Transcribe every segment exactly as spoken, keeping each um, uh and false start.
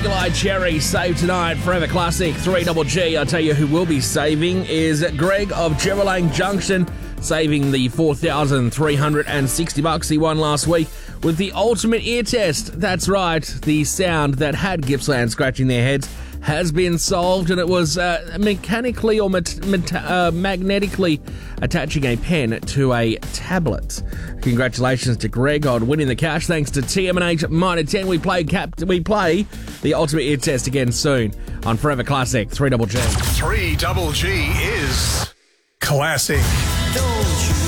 Eagle-Eye Cherry, save tonight, Forever Classic, three G G. I'll tell you who will be saving is Greg of Geraldine Junction, saving the four thousand three hundred sixty bucks he won last week with the ultimate ear test. That's right, the sound that had Gippsland scratching their heads has been solved, and it was uh, mechanically or mat- mat- uh, magnetically attaching a pen to a tablet. Congratulations to Greg on winning the cash. Thanks to T M and H Minor ten. We play cap- we play the ultimate ear test again soon on Forever Classic three G G. three G G is classic. Don't you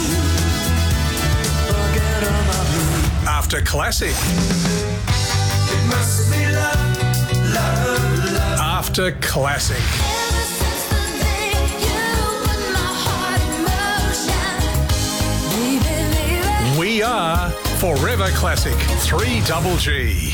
forget about me. After classic. It must be love, love, love. After classic. Ever since the day you put my heart in motion, baby, baby. We are Forever Classic three G G.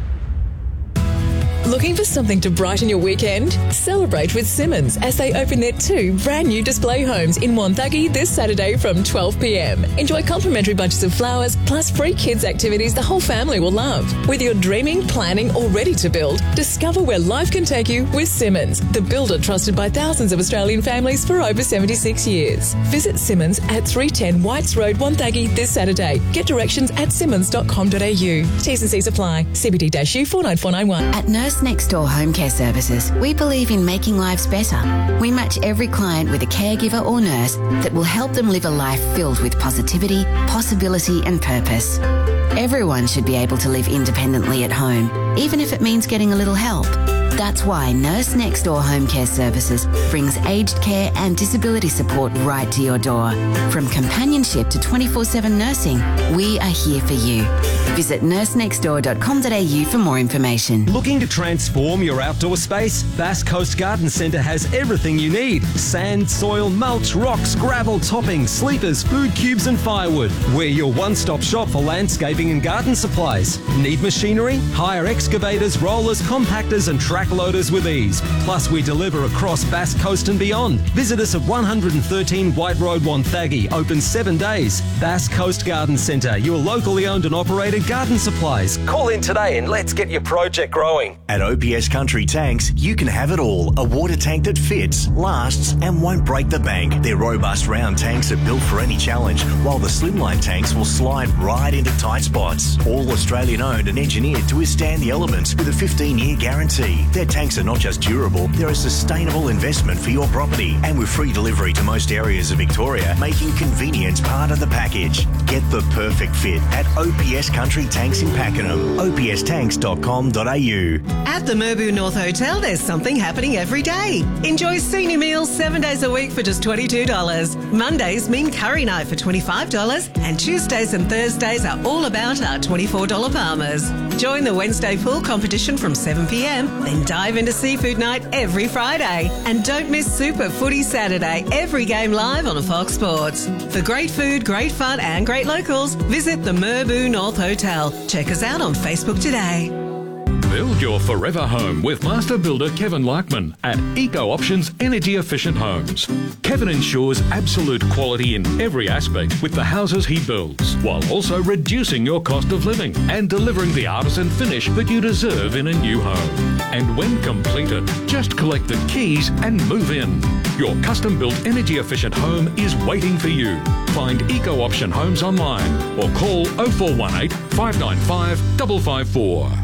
Looking for something to brighten your weekend? Celebrate with Simmons as they open their two brand new display homes in Wonthaggi this Saturday from twelve p m. Enjoy complimentary bunches of flowers plus free kids activities the whole family will love. Whether you're dreaming, planning or ready to build, discover where life can take you with Simmons, the builder trusted by thousands of Australian families for over seventy-six years. Visit Simmons at three ten Whites Road, Wonthaggi this Saturday. Get directions at simmons dot com dot a u. T's and C's apply. C B D U four nine four nine one. At Nurse Next Door Home Care Services, we believe in making lives better. We match every client with a caregiver or nurse that will help them live a life filled with positivity, possibility and purpose. Everyone should be able to live independently at home, even if it means getting a little help. That's why Nurse Next Door Home Care Services brings aged care and disability support right to your door. From companionship to twenty-four seven nursing, we are here for you. Visit nurse next door dot com dot a u for more information. Looking to transform your outdoor space? Bass Coast Garden Centre has everything you need. Sand, soil, mulch, rocks, gravel, toppings, sleepers, food cubes and firewood. We're your one-stop shop for landscaping and garden supplies. Need machinery? Hire excavators, rollers, compactors and track loaders with ease. Plus we deliver across Bass Coast and beyond. Visit us at one thirteen White Road, Wonthaggi. Open seven days. Bass Coast Garden Centre, your locally owned and operated garden supplies. Call in today and let's get your project growing. At O P S Country Tanks, you can have it all. A water tank that fits, lasts and won't break the bank. Their robust round tanks are built for any challenge, while the slimline tanks will slide right into tight spots. All Australian owned and engineered to withstand the elements with a fifteen year guarantee. Their tanks are not just durable, they're a sustainable investment for your property. And with free delivery to most areas of Victoria, making convenience part of the package. Get the perfect fit at O P S Country Tanks in Pakenham. o p s tanks dot com dot a u. At the Merbu North Hotel, there's something happening every day. Enjoy senior meals seven days a week for just twenty-two dollars. Mondays mean curry night for twenty-five dollars, and Tuesdays and Thursdays are all about our twenty-four dollars Palmers. Join the Wednesday pool competition from seven p m, then dive into seafood night every Friday. And don't miss Super Footy Saturday, every game live on Fox Sports. For great food, great fun and great locals, visit the Merbu North Hotel. Check us out on Facebook today. Build your forever home with master builder Kevin Larkman at Eco Options Energy Efficient Homes. Kevin ensures absolute quality in every aspect with the houses he builds, while also reducing your cost of living and delivering the artisan finish that you deserve in a new home. And when completed, just collect the keys and move in. Your custom-built energy efficient home is waiting for you. Find Eco Option Homes online or call oh four one eight, five nine five, five five four.